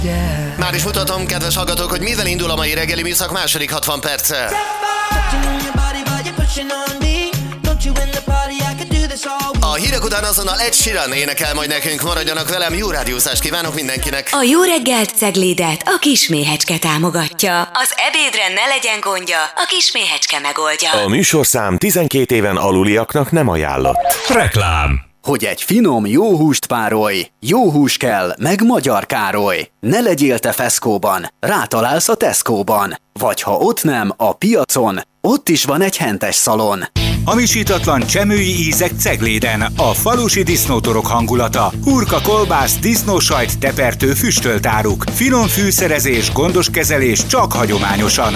Már is mutatom, kedves hallgatók, hogy mivel indul a mai reggeli műszak második 60 perce. A hírek után azonnal Ed Sheeran énekel majd nekünk, maradjanak velem, jó rádiózást kívánok mindenkinek. A jó reggelt Ceglédet a Kisméhecske támogatja. Az ebédre ne legyen gondja, a Kisméhecske megoldja. A műsorszám 12 éven aluliaknak nem ajánlott. Reklám. Hogy egy finom, jó húst párolj, jó hús kell, meg Magyar Károly. Ne legyél te feszkóban, rátalálsz a Tesco-ban. Vagy ha ott nem, a piacon, ott is van egy hentes szalon. Hamisítatlan csemői ízek Cegléden, a falusi disznótorok hangulata, hurka, kolbász, disznósajt, tepertő, füstölt áruk, finom fűszerezés, gondos kezelés csak hagyományosan.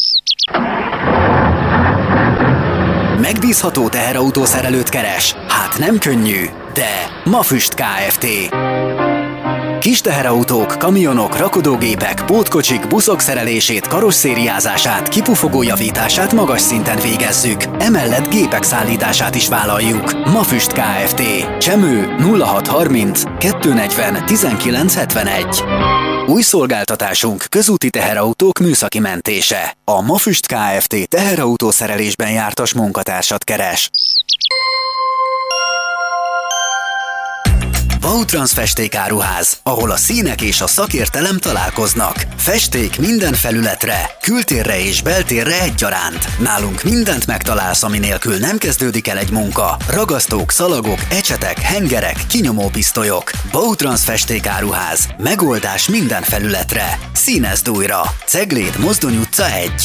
Megbízható teherautószerelőt keres? Hát nem könnyű, de Mafüst Kft. Kis teherautók, kamionok, rakodógépek, pótkocsik, buszok szerelését, karosszériázását, kipufogó javítását magas szinten végezzük. Emellett gépek szállítását is vállaljuk. Mafüst Kft. Csemő 0630 240 1971. Új szolgáltatásunk közúti teherautók műszaki mentése. A Mafüst Kft. Teherautószerelésben jártas munkatársat keres. Bautrans festékáruház, ahol a színek és a szakértelem találkoznak. Festék minden felületre, kültérre és beltérre egyaránt. Nálunk mindent megtalálsz, ami nélkül nem kezdődik el egy munka. Ragasztók, szalagok, ecsetek, hengerek, kinyomópisztolyok. Bautrans festékáruház. Megoldás minden felületre. Színezd újra. Cegléd, Mozdony utca 1.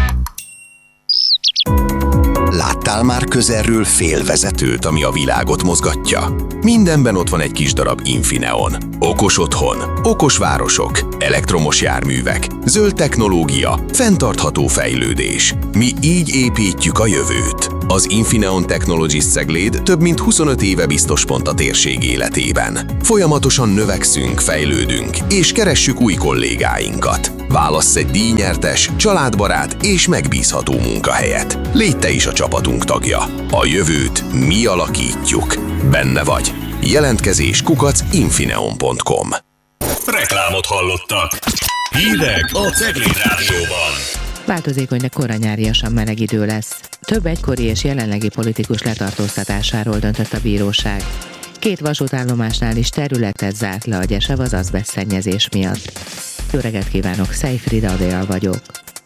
Láttál már közelről félvezetőt, ami a világot mozgatja? Mindenben ott van egy kis darab Infineon. Okos otthon, okos városok, elektromos járművek, zöld technológia, fenntartható fejlődés. Mi így építjük a jövőt. Az Infineon Technologies Cegléd több mint 25 éve biztos pont a térség életében. Folyamatosan növekszünk, fejlődünk, és keressük új kollégáinkat. Válassz egy díjnyertes, családbarát és megbízható munkahelyet. Légy te is a csapatunk tagja. A jövőt mi alakítjuk. Benne vagy. Jelentkezés @infineon.com. Reklámot hallottak. Hírek a Cegléd Rádióban. Változékony, de koranyáriasan meleg idő lesz. Több egykori és jelenlegi politikus letartóztatásáról döntött a bíróság. 2 vasútállomásnál is területet zárt le a Gyesev az azbesztszennyezés miatt. Jó reggelt kívánok, Szejfrida Adél vagyok.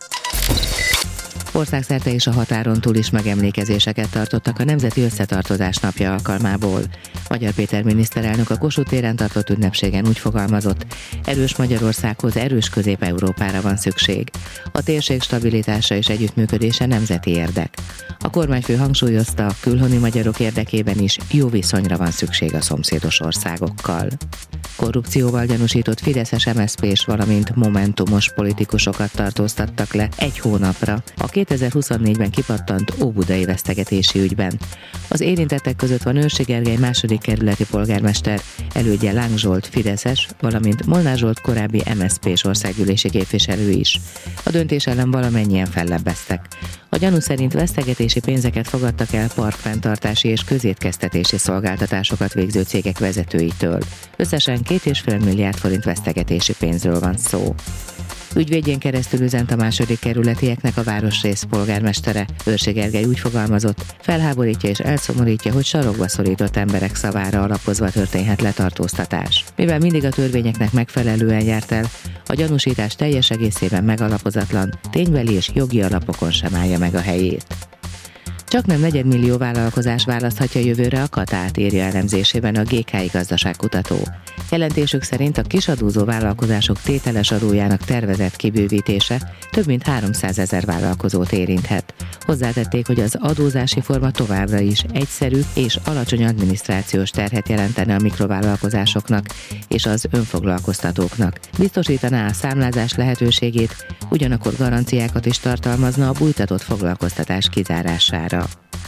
Országszerte és a határon túl is megemlékezéseket tartottak a Nemzeti Összetartozás napja alkalmából. Magyar Péter miniszterelnök a Kossuth téren tartott ünnepségen úgy fogalmazott, erős Magyarországhoz erős Közép-Európára van szükség. A térség stabilitása és együttműködése nemzeti érdek. A kormányfő hangsúlyozta, a külhoni magyarok érdekében is jó viszonyra van szükség a szomszédos országokkal. Korrupcióval gyanúsított fideszes MSZP-s, valamint momentumos politikusokat tartóztattak le 1 hónapra a 2024-ben kipattant óbudai vesztegetési ügyben. Az érintettek között van Őrsi Gergely második kerületi polgármester, elődje Láng Zsolt fideszes, valamint Molnár Zsolt korábbi MSZP-s országgyűlési képviselő is. A döntés ellen valamennyien fellebbeztek. A gyanú szerint vesztegetési pénzeket fogadtak el parkfenntartási és közétkeztetési szolgáltatásokat végző cégek vezetőitől. Összesen 2,5 milliárd forint vesztegetési pénzről van szó. Ügyvédjén keresztül üzent a második kerületieknek a városrész polgármestere. Őrsi Gergely úgy fogalmazott, felháborítja és elszomorítja, hogy sarokba szorított emberek szavára alapozva történhet letartóztatás. Mivel mindig a törvényeknek megfelelően járt el, a gyanúsítás teljes egészében megalapozatlan, ténybeli és jogi alapokon sem állja meg a helyét. Csaknem 4 millió vállalkozás választhatja jövőre a Katát, írja elemzésében a GKI gazdaságkutató. Jelentésük szerint a kisadózó vállalkozások tételes adójának tervezett kibővítése több mint 300 000 vállalkozót érinthet. Hozzátették, hogy az adózási forma továbbra is egyszerű és alacsony adminisztrációs terhet jelentene a mikrovállalkozásoknak és az önfoglalkoztatóknak. Biztosítaná a számlázás lehetőségét, ugyanakkor garanciákat is tartalmazna a bújtatott foglalkoztatás kizárására.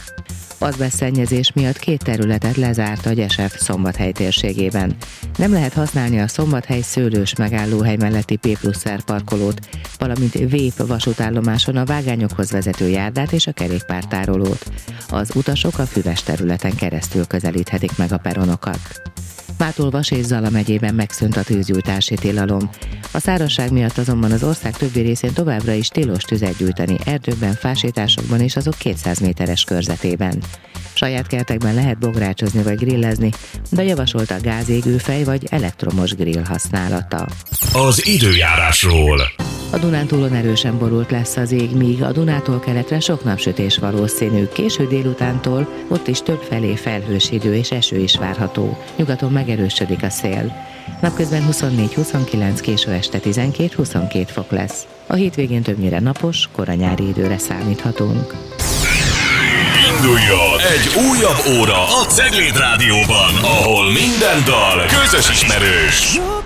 Azbesztszennyezés miatt 2 területet lezárt a Gyesev Szombathely térségében. Nem lehet használni a Szombathely szőlős megállóhely melletti P+R parkolót, valamint Vép vasútállomáson a vágányokhoz vezető járdát és a kerékpártárolót. Az utasok a füves területen keresztül közelíthetik meg a peronokat. Mától Vas és Zala megyében megszűnt a tűzgyújtási tilalom. A szárazság miatt azonban az ország többi részén továbbra is tilos tüzet gyújtani erdőkben, fásításokban és azok 200 méteres körzetében. Saját kertekben lehet bográcsozni vagy grillezni, de javasolt a gázégőfej vagy elektromos grill használata. Az időjárásról. A Dunántúlon erősen borult lesz az ég, míg a Dunától keletre sok napsütés valószínű. Késő délutántól ott is több felé felhős idő és eső is várható. Nyugaton megerősödik a szél. Napközben 24-29, késő este 12-22 fok lesz. A hétvégén többnyire napos, kora nyári időre számíthatunk. Induljon egy újabb óra a Cegléd Rádióban, ahol minden dal közös ismerős.